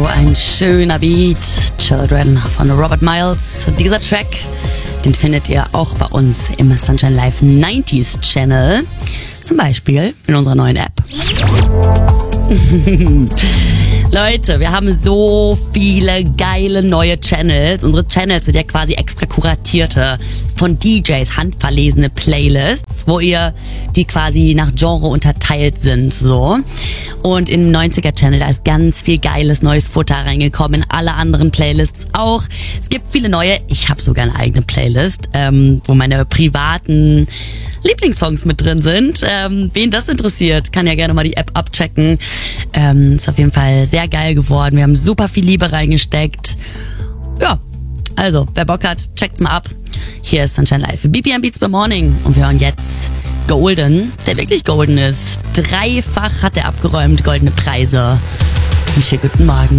ein schöner Beat. Children von Robert Miles. Dieser Track, den findet ihr auch bei uns im Sunshine Live 90s Channel. Zum Beispiel in unserer neuen App. Leute, wir haben so viele geile neue Channels. Unsere Channels sind ja quasi extra kuratierte, von DJs handverlesene Playlists, wo ihr die quasi nach Genre unterteilt sind, so. Und im 90er-Channel, da ist ganz viel geiles neues Futter reingekommen, in alle anderen Playlists auch. Es gibt viele neue, ich habe sogar eine eigene Playlist, wo meine privaten Lieblingssongs mit drin sind. Wen das interessiert, kann ja gerne mal die App abchecken. Ist auf jeden Fall sehr geil geworden. Wir haben super viel Liebe reingesteckt. Ja, also, wer Bock hat, checkt's mal ab. Hier ist Sunshine Live. BPM Beats by Morning. Und wir hören jetzt Golden, der wirklich golden ist. 3-fach hat er abgeräumt, goldene Preise. Und hier guten Morgen.